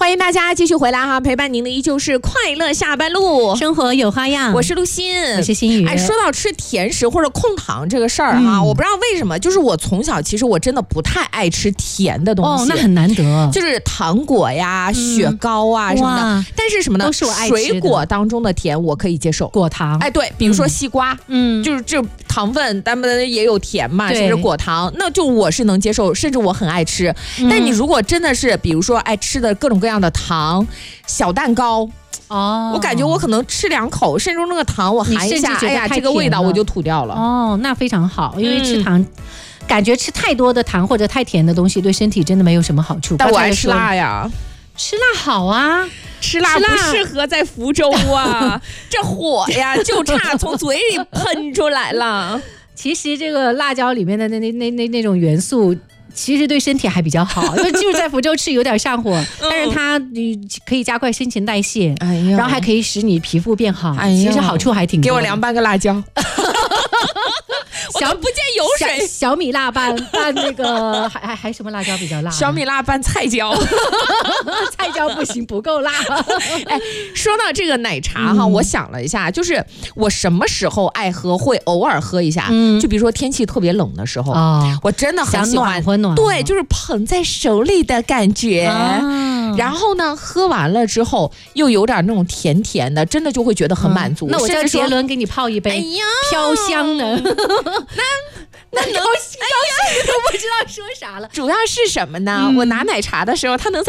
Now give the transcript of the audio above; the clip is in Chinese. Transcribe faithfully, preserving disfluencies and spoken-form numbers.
欢迎大家继续回来哈，陪伴您的依旧是快乐下班路， 生活有花样。 我是陆欣， 我是心雨。 哎，说到吃甜食或者控糖这个事儿哈、嗯，我不知道为什么，就是我从小其实我真的不太爱吃甜的东西。 哦，那很难得， 就是糖果呀、嗯、雪糕啊什么的。但是什么呢？ 都是我爱吃的。 水果当中的甜我可以接受， 果糖。 哎，对，比如说西瓜，嗯，就是这糖分，咱们也有甜嘛，是不是果糖？那就我是能接受，甚至我很爱吃。嗯、但你如果真的是，比如说爱吃的各种各样的糖、小蛋糕。哦，我感觉我可能吃两口，甚至那个糖我含一下，哎呀，这个味道我就吐掉了。 哦，那非常好，因为吃糖。嗯感觉吃太多的糖或者太甜的东西对身体真的没有什么好处。 但我爱吃辣呀， 吃辣好啊， 吃辣不适合在福州啊，这火呀就差从嘴里喷出来了。 其实这个辣椒里面的那那那那那种元素。其实对身体还比较好，就是在福州吃有点上火，嗯、但是它可以加快新陈代谢，哎、然后还可以使你皮肤变好，哎、其实好处还挺多。 给我凉拌个辣椒。小不见油水， 小, 小米辣拌拌那个还还还什么辣椒比较辣？ 小米辣拌菜椒， 菜椒不行，不够辣。 哎，说到这个奶茶哈、嗯，我想了一下，就是我什么时候爱喝，会偶尔喝一下，嗯、就比如说天气特别冷的时候，哦、我真的很喜欢， 暖和暖和对，就是捧在手里的感觉。啊、然后呢，喝完了之后又有点那种甜甜的，真的就会觉得很满足。 嗯、那我叫杰伦给你泡一杯，哎呀，飘香的。 那那能高兴， 哎呀，都不知道说啥了。 主要是什么呢？嗯、我拿奶茶的时候，它能。